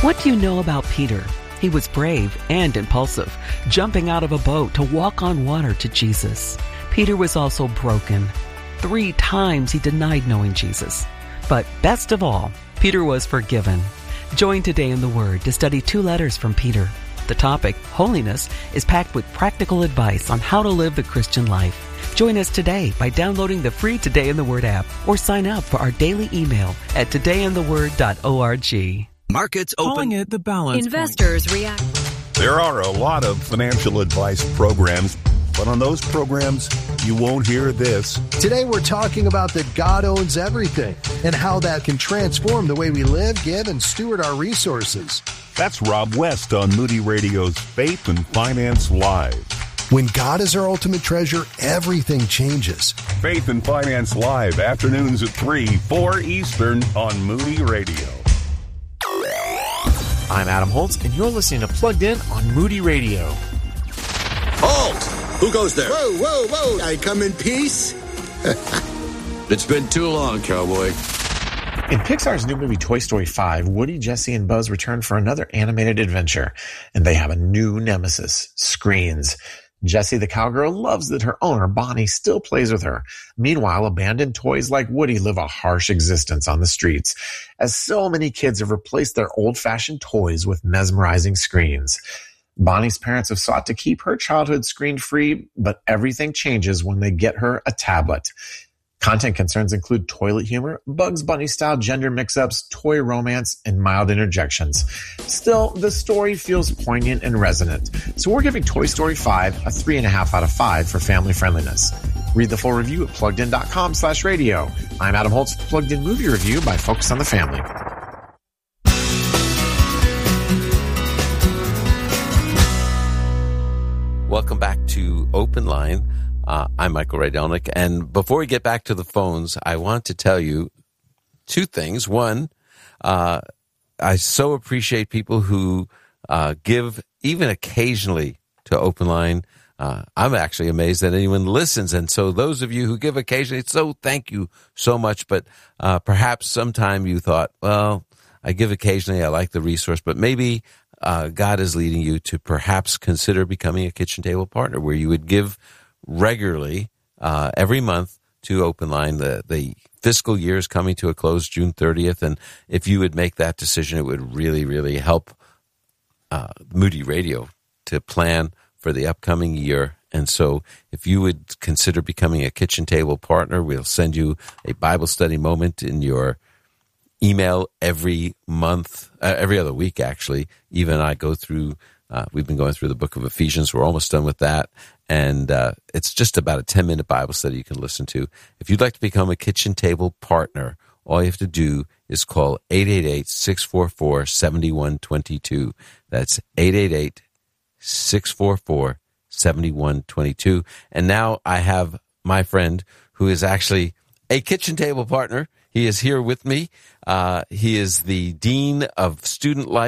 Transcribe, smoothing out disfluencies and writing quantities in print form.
What do you know about Peter? He was brave and impulsive, jumping out of a boat to walk on water to Jesus. Peter was also broken. 3 times he denied knowing Jesus. But best of all, Peter was forgiven. Join Today in the Word to study 2 letters from Peter. The topic, holiness, is packed with practical advice on how to live the Christian life. Join us today by downloading the free Today in the Word app or sign up for our daily email at todayintheword.org. Markets open. Calling it the balance Investors react. There are a lot of financial advice programs, but on those programs, you won't hear this. Today we're talking about that God owns everything and how that can transform the way we live, give, and steward our resources. That's Rob West on Moody Radio's Faith and Finance Live. When God is our ultimate treasure, everything changes. Faith and Finance Live, afternoons at 3, 4 Eastern on Moody Radio. I'm Adam Holtz, and you're listening to Plugged In on Moody Radio. Halt! Who goes there? Whoa, whoa, whoa! I come in peace? It's been too long, cowboy. In Pixar's new movie Toy Story 5, Woody, Jesse, and Buzz return for another animated adventure, and they have a new nemesis, screens. Jessie the cowgirl loves that her owner, Bonnie, still plays with her. Meanwhile, abandoned toys like Woody live a harsh existence on the streets, as so many kids have replaced their old-fashioned toys with mesmerizing screens. Bonnie's parents have sought to keep her childhood screen-free, but everything changes when they get her a tablet. Content concerns include toilet humor, Bugs Bunny-style gender mix-ups, toy romance, and mild interjections. Still, the story feels poignant and resonant, so we're giving Toy Story 5 a 3.5 out of 5 for family friendliness. Read the full review at pluggedin.com/radio. I'm Adam Holtz with Plugged In Movie Review by Focus on the Family. Welcome back to Open Line. I'm Michael Rydelnik, and before we get back to the phones, I want to tell you 2 things. One, I so appreciate people who give even occasionally to Open Line. I'm actually amazed that anyone listens, and so those of you who give occasionally, so thank you so much. But perhaps sometime you thought, well, I give occasionally, I like the resource, but maybe God is leading you to perhaps consider becoming a kitchen table partner where you would give regularly every month to Open Line. The fiscal year is coming to a close June 30th, and if you would make that decision, it would really, really help Moody Radio to plan for the upcoming year. And so if you would consider becoming a kitchen table partner, we'll send you a Bible study moment in your email every month, every other week, actually. Eva and I go through, we've been going through the book of Ephesians. We're almost done with that. And it's just about a 10-minute Bible study you can listen to. If you'd like to become a kitchen table partner, all you have to do is call 888-644-7122. That's 888-644-7122. And now I have my friend who is actually a kitchen table partner. He is here with me. He is the Dean of Student Life